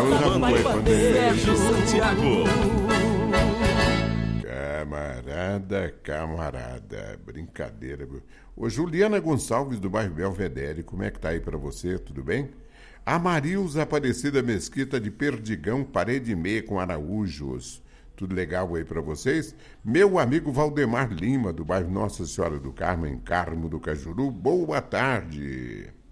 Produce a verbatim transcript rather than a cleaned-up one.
Sérgio Santiago. Camarada, camarada, brincadeira. Ô, Juliana Gonçalves, do bairro Belvedere, como é que tá aí pra você? Tudo bem? A Marilza Aparecida Mesquita de Perdigão, parede e meia com Araújos. Tudo legal aí pra vocês? Meu amigo Valdemar Lima, do bairro Nossa Senhora do Carmo, em Carmo do Cajuru, boa tarde.